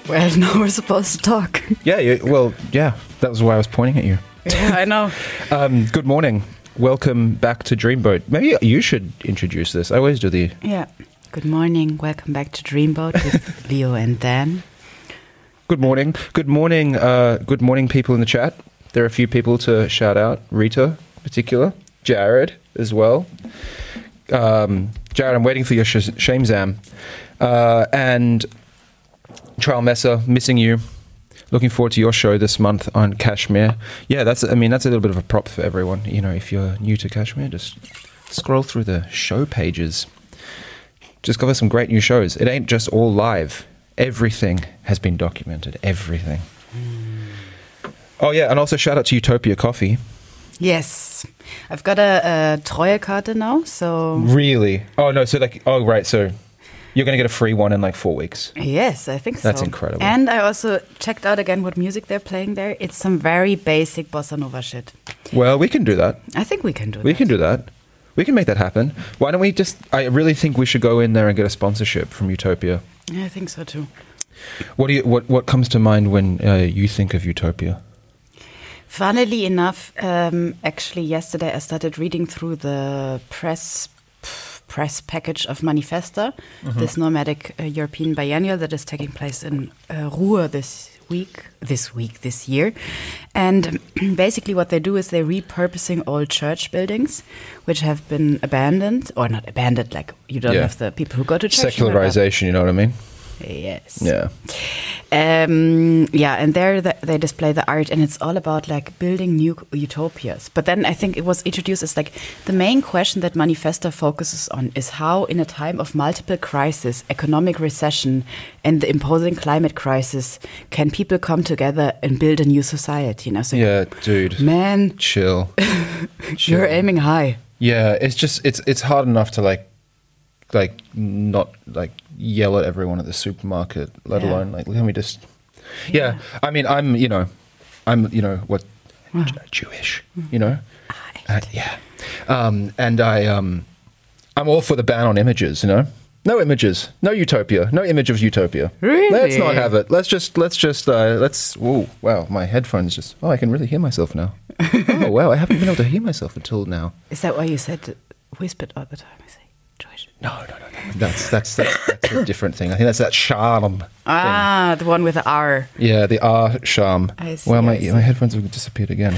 Well, now we're supposed to talk. Yeah, that was why I was pointing at you. Yeah, I know. Good morning. Welcome back to Dreamboat. Maybe you should introduce this. I always do the... Yeah. Good morning. Welcome back to Dreamboat with Leo and Dan. Good morning. Good morning, people in the chat. There are a few people to shout out. Rita, in particular. Jared, as well. Jared, I'm waiting for your shame zam. And Trial Messer, missing you. Looking forward to your show this month on Kashmir. Yeah, that's a little bit of a prop for everyone. You know, if you're new to Kashmir, just scroll through the show pages. Just cover some great new shows. It ain't just all live. Everything has been documented. Everything. Oh, yeah, and also shout out to Utopia Coffee. Yes. I've got a Treuekarte now, so... Really? Oh, no, so so... You're going to get a free one in like 4 weeks. Yes, I think so. That's incredible. And I also checked out again what music they're playing there. It's some very basic bossa nova shit. Well, we can do that. I think we can do that. We can do that. We can make that happen. Why don't we just... I really think we should go in there and get a sponsorship from Utopia. Yeah, I think so too. What comes to mind when you think of Utopia? Funnily enough, actually yesterday I started reading through the press package of Manifesta, this nomadic European biennial that is taking place in Ruhr this year. And basically what they do is they're repurposing old church buildings, which have been abandoned, or not abandoned, like you don't have the people who go to church. Secularization, you know what I mean? Yes. Yeah. And there they display the art, and it's all about like building new utopias. But then I think it was introduced as like the main question that Manifesta focuses on is how, in a time of multiple crises, economic recession, and the imposing climate crisis, can people come together and build a new society? And I was like, yeah, dude, man, chill. You're aiming high. Yeah, it's just it's hard enough to like not like yell at everyone at the supermarket, let alone like let me just I mean I'm Jewish, you know. And I'm all for the ban on images, you know. No images, no utopia, no image of utopia. Really? Let's not have it. Oh wow, my headphones just I can really hear myself now. Oh wow, I haven't been able to hear myself until now. Is that why you said whispered all the time? I say Jewish. No. That's a different thing. I think that's that charm. The one with the R. Yeah, the R charm. I see. Well, my headphones have disappeared again.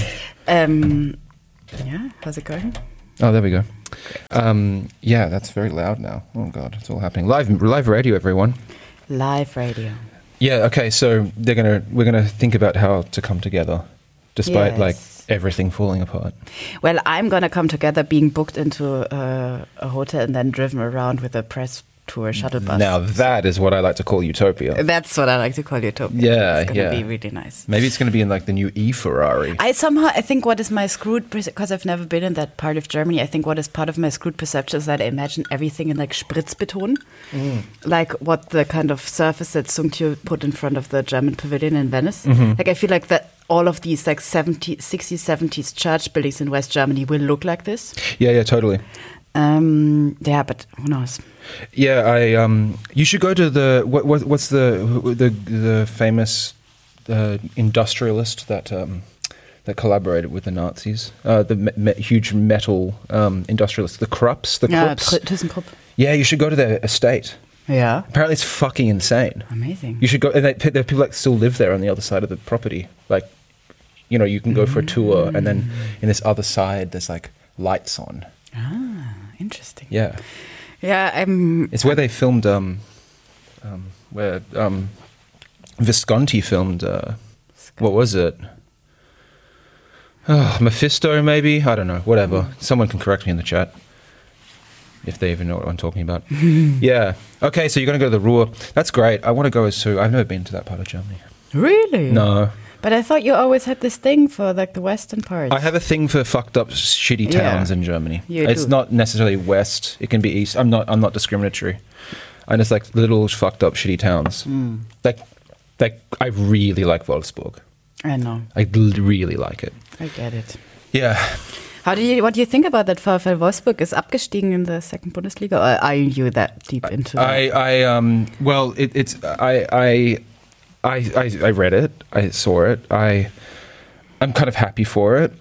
Yeah, how's it going? Oh, there we go. Yeah, that's very loud now. Oh God, it's all happening. Live radio, everyone. Live radio. Yeah. Okay. So we're gonna think about how to come together, despite like everything falling apart. Well, I'm going to come together being booked into a hotel and then driven around with a press tour shuttle bus. Now that is what I like to call utopia. That's what I like to call utopia. Yeah, it's going to be really nice. Maybe it's going to be in like the new e-Ferrari. I think what is my screwed, because I've never been in that part of Germany, I think what is part of my screwed perception is that I imagine everything in like Spritzbeton. Like what the kind of surface that Sung Tio put in front of the German pavilion in Venice. Like I feel like that all of these like 60s, 70s church buildings in West Germany will look like this. Yeah, totally. But who knows? Yeah, you should go to the what's the famous industrialist that collaborated with the Nazis, the huge metal industrialist, the Krupps, ThyssenKrupp. Yeah, you should go to their estate. Yeah. Apparently it's fucking insane. Amazing. You should go, and there are people that still live there on the other side of the property. Like, you know, you can go for a tour, and then in this other side, there's like lights on. Ah, interesting. Yeah. Yeah, it's where they filmed, where Visconti filmed, what was it? Oh, Mephisto, maybe? I don't know, whatever. Someone can correct me in the chat. If they even know what I'm talking about. Yeah. Okay, so you're going to go to the Ruhr. That's great. I want to go too. I've never been to that part of Germany. Really? No. But I thought you always had this thing for like the western parts. I have a thing for fucked up, shitty towns in Germany. It's not necessarily west. It can be east. I'm not discriminatory. I just like little fucked up, shitty towns. Like I really like Wolfsburg. I know. I really like it. I get it. Yeah. What do you think about that? VfL Wolfsburg is abgestiegen in the second Bundesliga. Or are you that deep into that? I read it. I saw it. I'm kind of happy for it.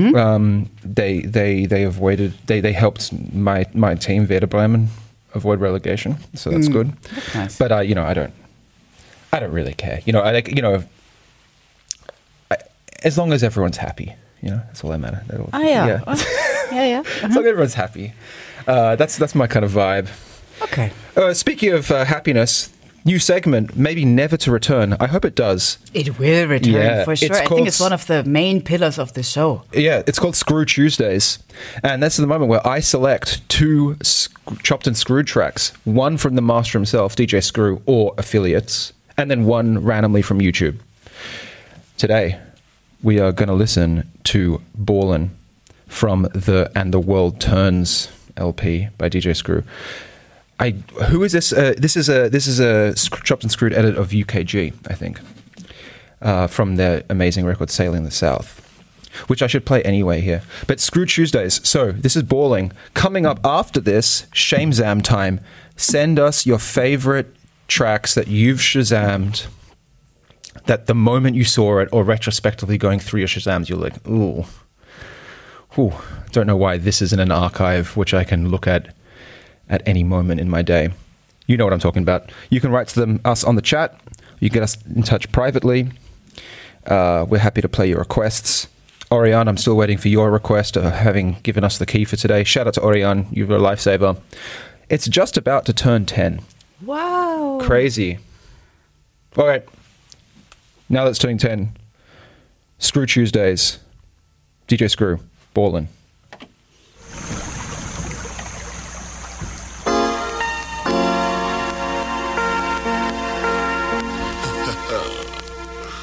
They avoided. They helped my team Werder Bremen avoid relegation, so that's good. That's nice. But I don't really care. As long as everyone's happy, that's all that matters. Oh yeah, yeah. As long as everyone's happy, that's my kind of vibe. Okay. Speaking of happiness, new segment, maybe never to return. I hope it does. It will return for sure. I think it's one of the main pillars of the show. Yeah, it's called Screw Tuesdays. And that's the moment where I select 2 chopped and screwed tracks, one from the master himself, DJ Screw, or affiliates, and then one randomly from YouTube. Today, we are going to listen to Ballin' from the And the World Turns LP by DJ Screw. Who is this? This is a chopped and screwed edit of UKG, I think, from their amazing record "Sailing the South," which I should play anyway here. But Screw Tuesdays. So this is Balling. Coming up after this, Shamezam time. Send us your favorite tracks that you've Shazammed. That the moment you saw it, or retrospectively going through your Shazams, you're like, ooh, don't know why this isn't an archive which I can look at any moment in my day. You know what I'm talking about. You can write to us on the chat. You get us in touch privately. We're happy to play your requests. Orion, I'm still waiting for your request of having given us the key for today. Shout out to Orion. You're a lifesaver. It's just about to turn 10. Wow. Crazy. All right. Now that it's turning 10, Screw Tuesdays. DJ Screw. Ballin'.